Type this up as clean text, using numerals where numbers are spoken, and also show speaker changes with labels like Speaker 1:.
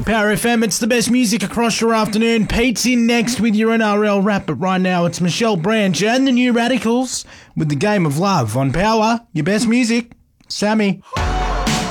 Speaker 1: Power FM, it's the best music across your afternoon. Pete's in next with your NRL wrap, but right now it's Michelle Branch and the New Radicals with the Game of Love on Power, your best music. Sammy.